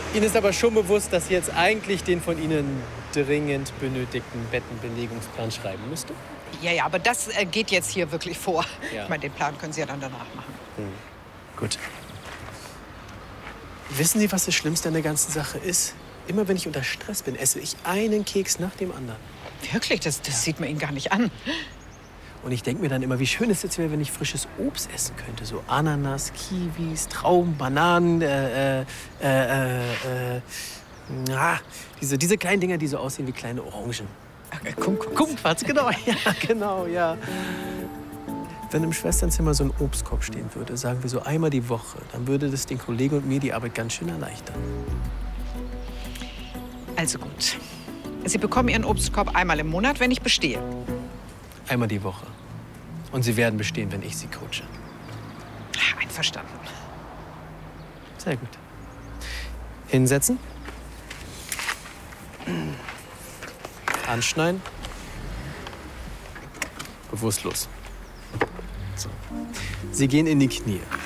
Ihnen ist aber schon bewusst, dass Sie jetzt eigentlich den von Ihnen dringend benötigten Bettenbelegungsplan schreiben müsste? Ja, aber das geht jetzt hier wirklich vor. Ja. Ich meine, den Plan können Sie ja dann danach machen. Gut. Wissen Sie, was das Schlimmste an der ganzen Sache ist? Immer wenn ich unter Stress bin, esse ich einen Keks nach dem anderen. Wirklich? Das sieht man Ihnen gar nicht an. Und ich denke mir dann immer, wie schön es jetzt wäre, wenn ich frisches Obst essen könnte. So Ananas, Kiwis, Trauben, Bananen, diese kleinen Dinger, die so aussehen wie kleine Orangen. Kumquats, genau. Ja, genau, ja. Wenn im Schwesternzimmer so ein Obstkorb stehen würde, sagen wir so einmal die Woche, dann würde das den Kollegen und mir die Arbeit ganz schön erleichtern. Also gut. Sie bekommen Ihren Obstkorb einmal im Monat, wenn ich bestehe. Einmal die Woche. Und Sie werden bestehen, wenn ich Sie coache. Einverstanden. Sehr gut. Hinsetzen. Anschneiden. Bewusstlos. So. Sie gehen in die Knie.